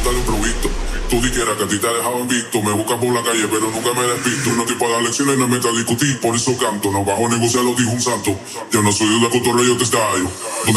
dale improvisto. Tú dijeras que a ti te dejaban visto. Me buscas por la calle, pero nunca me despisto. No estoy para dar lecciones, no me meto a discutir. Por eso canto, no bajo a negociar, lo dijo un santo. Yo no soy de la cotorreo, yo te estallo.